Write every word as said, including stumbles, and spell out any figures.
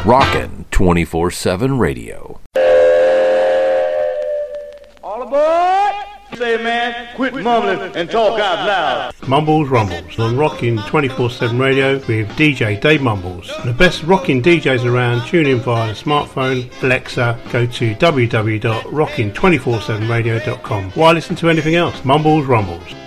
Rockin' twenty-four seven Radio. All aboard! Say, man, quit mumbling and talk out loud. Mumbles Rumbles on Rockin' twenty-four seven Radio with D J Dave Mumbles. The best rockin' D Js around. Tune in via the smartphone, Alexa. Go to w w w dot rockin two four seven radio dot com. Why listen to anything else? Mumbles Rumbles.